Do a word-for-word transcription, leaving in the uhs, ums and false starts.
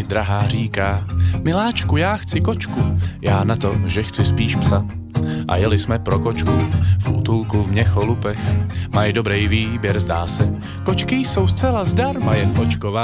drahá říká: miláčku, já chci kočku, já na to, že chci spíš psa. A jeli jsme pro kočku v útulku v Měcholupech. Mají dobrý výběr, zdá se. Kočky jsou zcela zdarma, jen kočková